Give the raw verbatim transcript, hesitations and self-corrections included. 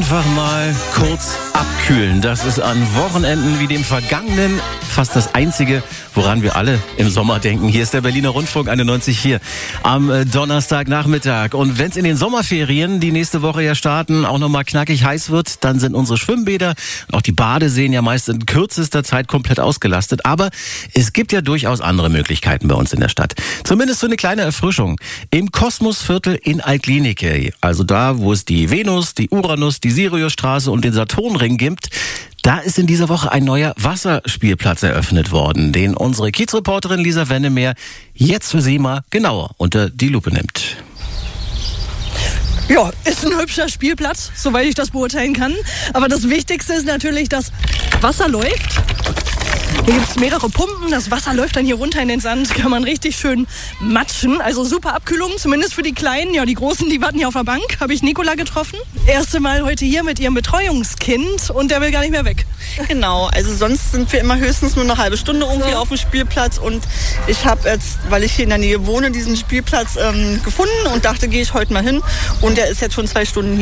Einfach mal kurz abkühlen. Das ist an Wochenenden wie dem vergangenen fast das Einzige, woran wir alle im Sommer denken. Hier ist der Berliner Rundfunk einundneunzig Komma vier am Donnerstagnachmittag. Und wenn es in den Sommerferien, die nächste Woche ja starten, auch nochmal knackig heiß wird, dann sind unsere Schwimmbäder und auch die Badeseen ja meist in kürzester Zeit komplett ausgelastet. Aber es gibt ja durchaus andere Möglichkeiten bei uns in der Stadt. Zumindest für eine kleine Erfrischung. Im Kosmosviertel in Altlinike, also da, wo es die Venus, die Uranus, die Siriusstraße und den Saturnring gibt, da ist in dieser Woche ein neuer Wasserspielplatz eröffnet worden, den unsere Kiezreporterin Lisa Wennemeer jetzt für Sie mal genauer unter die Lupe nimmt. Ja, ist ein hübscher Spielplatz, soweit ich das beurteilen kann. Aber das Wichtigste ist natürlich, dass Wasser läuft. Hier gibt es mehrere Pumpen, das Wasser läuft dann hier runter in den Sand, kann man richtig schön matschen. Also super Abkühlung, zumindest für die Kleinen. Ja, die Großen, die warten hier auf der Bank. Habe ich Nicola getroffen. Erste Mal heute hier mit ihrem Betreuungskind und der will gar nicht mehr weg. Genau, also sonst sind wir immer höchstens nur eine halbe Stunde irgendwie auf dem Spielplatz. Und ich habe jetzt, weil ich hier in der Nähe wohne, diesen Spielplatz ähm, gefunden und dachte, gehe ich heute mal hin. Und der ist jetzt schon zwei Stunden hier.